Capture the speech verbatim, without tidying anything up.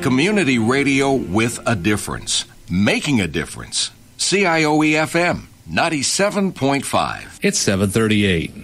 Community radio with a difference. Making a difference. C I O E F M ninety-seven point five. It's seven thirty-eight.